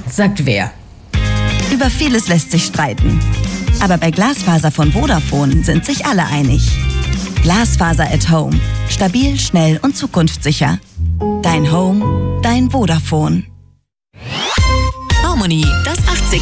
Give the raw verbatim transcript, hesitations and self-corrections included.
sagt wer? Über vieles lässt sich streiten. Aber bei Glasfaser von Vodafone sind sich alle einig. Glasfaser at Home. Stabil, schnell und zukunftssicher. Dein Home, dein Vodafone. Harmony, das achtzig